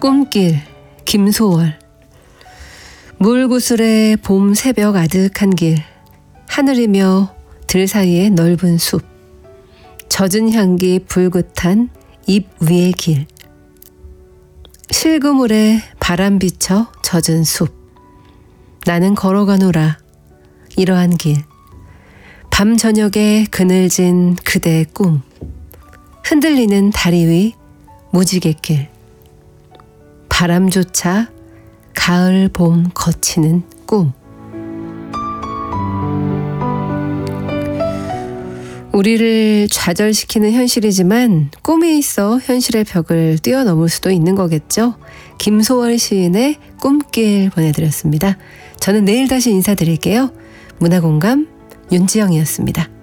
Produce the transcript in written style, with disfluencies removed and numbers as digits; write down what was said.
꿈길 김소월. 물구슬에 봄 새벽 아득한 길, 하늘이며 들 사이의 넓은 숲, 젖은 향기 불긋한 잎 위의 길, 실그물에 바람 비쳐 젖은 숲, 나는 걸어가노라 이러한 길, 밤 저녁에 그늘진 그대의 꿈, 흔들리는 다리 위 무지갯길, 바람조차 가을 봄 거치는 꿈. 우리를 좌절시키는 현실이지만 꿈이 있어 현실의 벽을 뛰어넘을 수도 있는 거겠죠. 김소월 시인의 꿈길 보내드렸습니다. 저는 내일 다시 인사드릴게요. 문화공감 윤지영이었습니다.